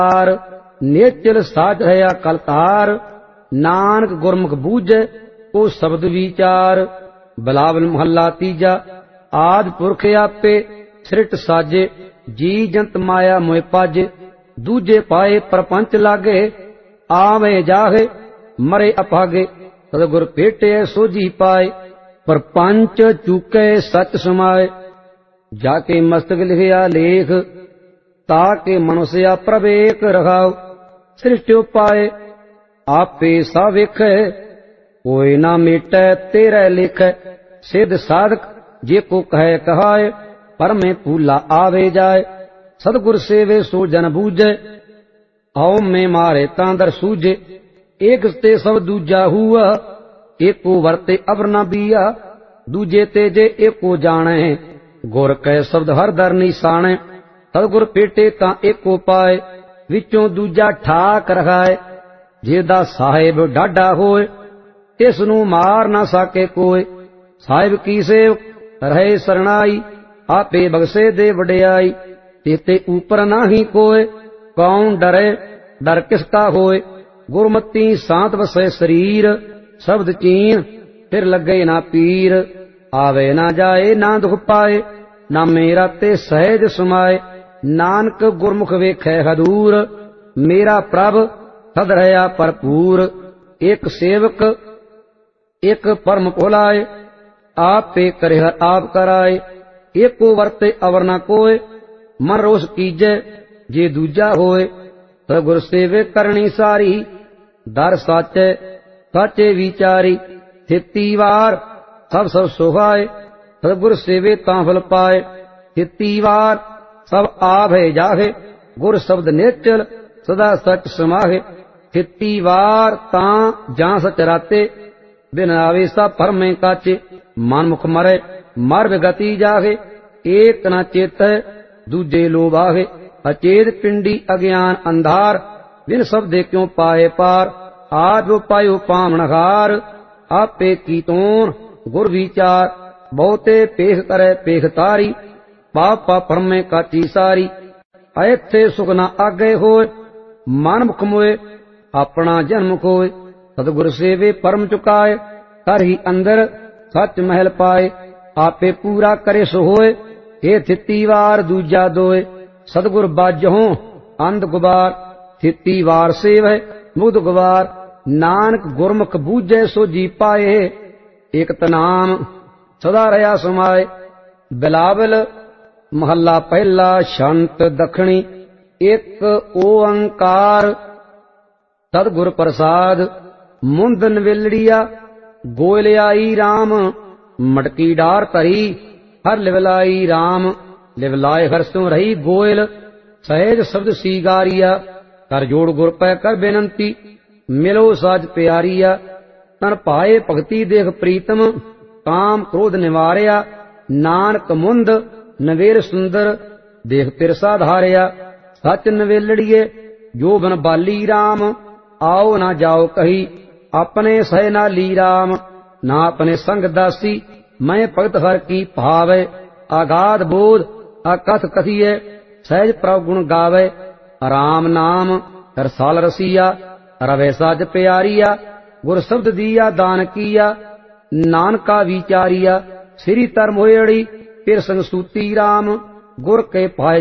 नेचल साच रहा कलतार, नानक गुरमुख बूझे ओ शब्द विचार। बिलावल महला तीजा। आद पुरख आपे सृट साजे, जी जंत माया मोह पाजे। दूजे पाए प्रपंच लागे, आवे जाहे मरे अभागे। सतगुर भेटे सोझी पाए, प्रपंच चूके सच समाए। जाके मस्तक लिखिया लेख, ताके मनुष्या प्रवेक रखाओ। सृष्टि पाए आपे सा वेखै, कोई ना मेटै तेरे लेखै। सिद्ध साधक जे को कहे कहाए, पर में फूला आवे जाए। सतगुर सेवे सो जन बूझे, आओ में मारे तांदर सूझे। एक ते सब दूजा हुआ, एको वरते अबर न बिया। दूजे ते जे एको जाने, गुर कह शब्द हर दर निशाने। सतगुर पेटे तां एको पाए, विचों दूजा ठाक रखाए। जेदा साहिब डाडा होए, तिस नूं मार ना सके कोय। साहिब की सेव रहे सरनाई, आपे बगसे दे वडियाई। तेते ऊपर नाही कोय, कौन डरे डर किसका होए। गुरमती सांत वसे शरीर, शब्द चीन फिर लगे ना पीर। आवे ना जाए ना दुख पाए, ना मेरा ते सहज समाए। नानक गुरमुख वेखै हदूर, मेरा प्रभ सद रहा भरपूर। एक सेवक एक परम भुलाए, आप पे करे आप कराए। एको वरते अवर न कोय, मन रोष कीजे जे दूजा होए। सतगुर सेवे करनी सारी, दर साचे साचे विचारी। थिती वार सब सब सुहाए, सतगुर सेवे तां फल पाए। थिती वार सब आभे जाहे, गुर शब्द नेचल सदा सच समाहे। थिती वार तां जां सच राते, बिन आवेसा परमे काचे। मन मुख मरे मर विगति जाहे, एक न चेत दूजे लोभ आहे। अचेत पिंडी अज्ञान अंधार, बिन शब्दे क्यों पाए पार। आज पायो पामनहार, आपे कीतोन गुर विचार। बहुते पेख करे पेख तारी, पाप परमे काची सारी। ऐथे सुख न आगे होए, मन मुख मोए अपना जन्म खोए। सतगुर सेवे परम चुकाए, कर ही अंदर सच महल पाए। आपे पूरा करे सो होए, हे थिती वार दूजा दोए। सतगुर बाजहों अंध गुबार, थिती वार सेवै मुग्ध गुबार। नानक गुरमुख बूझे सो जी पाए, एक तनाम सदा रहा समाए। बिलावल महला पहला शांत दखणी। एक ओंकार सतगुर प्रसाद, मुंद नवेलड़िया गोयल आई राम। मटकी डार धरी हर लिवलाई राम, लिवलाए हर सो रही गोयल। सहज शब्द सीगारिया, कर जोड़ गुर पै कर बेनंती। मिलो साज प्यारिया, तन पाए भगति देख प्रीतम। काम क्रोध निवारिया, नानक मुंद नवेर सुंदर। देख तिरसा धारिया, सच नवेलड़िए जो बन बाली राम। आओ ना जाओ कही, अपने सह ना ली राम। ना अपने संग दासी, मैं भगत हर की भावे। आगाध बोध अकथ कथिए, सहज प्रभ गुण गावे। राम नाम रसाल रसिया, रवे साज प्यारिया। गुर शब्द दिया दान किया, नानका विचारिया। श्री तर मोयड़ी फिर संग सूती राम, गुर के पाए